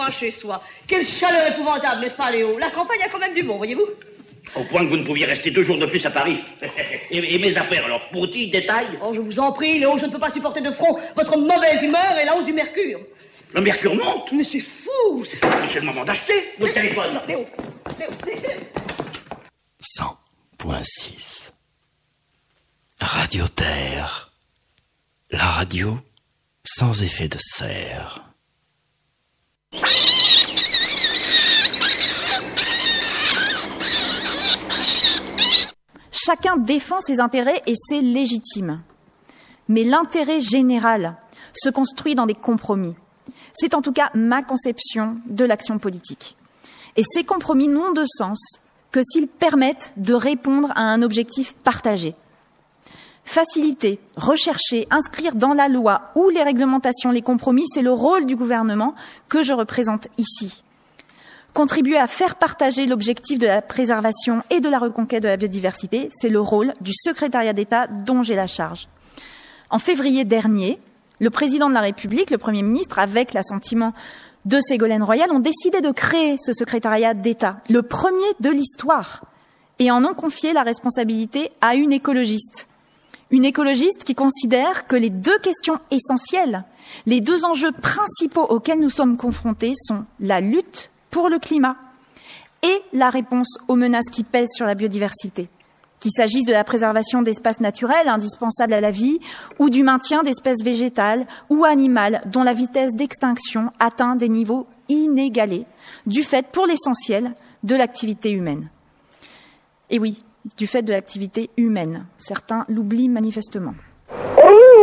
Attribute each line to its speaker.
Speaker 1: un chez soi. Quelle chaleur épouvantable, n'est-ce pas, Léo? La campagne a quand même du bon, voyez-vous?
Speaker 2: Au point que vous ne pouviez rester 2 jours de plus à Paris. Et mes affaires, alors, petit détail?
Speaker 1: Oh, je vous en prie, Léo, je ne peux pas supporter de front votre mauvaise humeur et la hausse du mercure.
Speaker 2: Le mercure monte?
Speaker 1: Mais c'est fou, c'est fou.
Speaker 2: C'est le moment d'acheter le téléphone.
Speaker 1: Léo.
Speaker 3: 100.6 Radio Terre. La radio sans effet de serre.
Speaker 4: Chacun défend ses intérêts et c'est légitime. Mais l'intérêt général se construit dans des compromis. C'est en tout cas ma conception de l'action politique. Et ces compromis n'ont de sens que s'ils permettent de répondre à un objectif partagé. Faciliter, rechercher, inscrire dans la loi ou les réglementations les compromis, c'est le rôle du gouvernement que je représente ici. Contribuer à faire partager l'objectif de la préservation et de la reconquête de la biodiversité, c'est le rôle du secrétariat d'État dont j'ai la charge. En février dernier, le président de la République, le Premier ministre, avec l'assentiment de Ségolène Royal, ont décidé de créer ce secrétariat d'État, le premier de l'histoire, et en ont confié la responsabilité à une écologiste. Une écologiste qui considère que les 2 questions essentielles, les 2 enjeux principaux auxquels nous sommes confrontés sont la lutte pour le climat et la réponse aux menaces qui pèsent sur la biodiversité, qu'il s'agisse de la préservation d'espaces naturels indispensables à la vie ou du maintien d'espèces végétales ou animales dont la vitesse d'extinction atteint des niveaux inégalés du fait, pour l'essentiel, de l'activité humaine. Et oui, du fait de l'activité humaine. Certains l'oublient manifestement.